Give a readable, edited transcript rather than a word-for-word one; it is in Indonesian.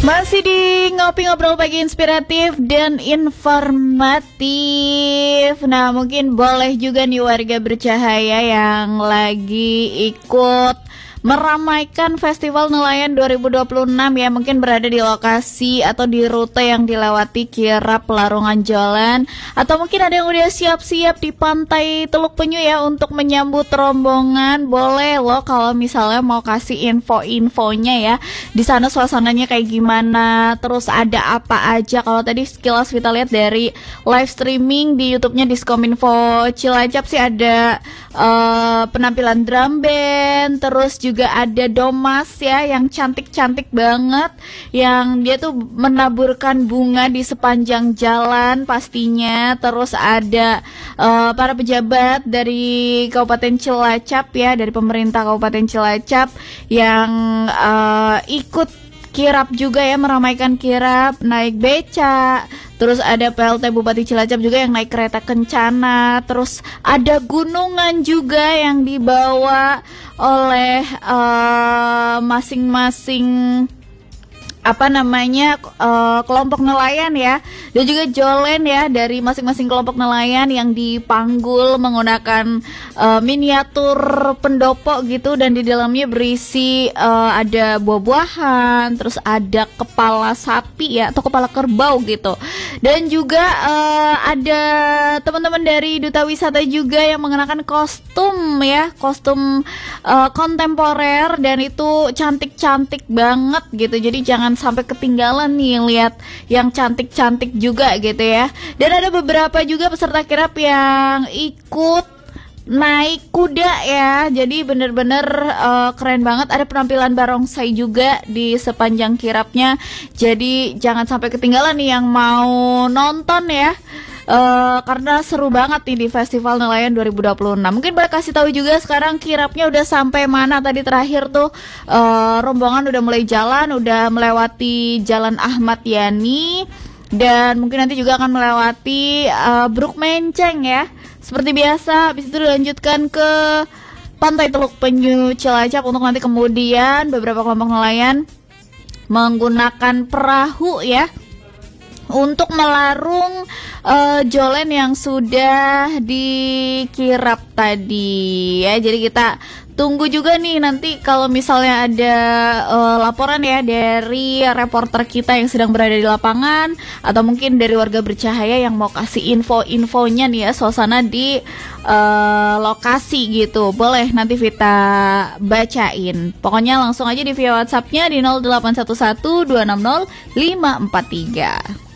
Masih di Ngopi Ngobrol Pagi Inspiratif dan Informatif. Nah, mungkin boleh juga nih warga bercahaya yang lagi ikut meramaikan Festival Nelayan 2026 ya, mungkin berada di lokasi atau di rute yang dilewati kirap Larungan Jolan, atau mungkin ada yang udah siap-siap di pantai Teluk Penyu ya untuk menyambut rombongan. Boleh loh kalau misalnya mau kasih info-infonya ya, di sana suasananya kayak gimana, terus ada apa aja. Kalau tadi sekilas kita lihat dari live streaming di YouTube-nya Diskominfo Cilacap sih ada penampilan drum band, terus juga ada Domas ya yang cantik-cantik banget, yang dia tuh menaburkan bunga di sepanjang jalan pastinya. Terus ada para pejabat dari Kabupaten Cilacap ya, dari pemerintah Kabupaten Cilacap yang ikut kirap juga ya, meramaikan kirap, naik beca. Terus ada PLT Bupati Cilacap juga yang naik kereta kencana. Terus ada gunungan juga yang dibawa oleh masing-masing kelompok nelayan ya, dan juga jolen ya dari masing-masing kelompok nelayan yang dipanggul menggunakan miniatur pendopo gitu, dan di dalamnya berisi ada buah-buahan, terus ada kepala sapi ya atau kepala kerbau gitu, dan juga ada teman-teman dari Duta Wisata juga yang mengenakan kostum ya, kostum kontemporer, dan itu cantik-cantik banget gitu. Jadi jangan sampai ketinggalan nih lihat yang cantik-cantik juga gitu ya. Dan ada beberapa juga peserta kirap yang ikut naik kuda ya. Jadi bener-bener keren banget. Ada penampilan barongsai juga di sepanjang kirapnya. Jadi jangan sampai ketinggalan nih yang mau nonton ya. Karena seru banget nih di Festival Nelayan 2026. Mungkin boleh kasih tahu juga sekarang kirapnya udah sampai mana. Tadi terakhir tuh rombongan udah mulai jalan, udah melewati Jalan Ahmad Yani, dan mungkin nanti juga akan melewati Bruk Menceng ya, seperti biasa. Habis itu dilanjutkan ke Pantai Teluk Penyu Cilacap untuk nanti kemudian beberapa kelompok nelayan menggunakan perahu ya untuk melarung jolen yang sudah dikirap tadi ya. Jadi kita tunggu juga nih nanti kalau misalnya ada laporan ya dari reporter kita yang sedang berada di lapangan, atau mungkin dari warga bercahaya yang mau kasih info-infonya nih ya, suasana di lokasi gitu. Boleh nanti Vita bacain. Pokoknya langsung aja di via WhatsApp-nya di 0811 260 543.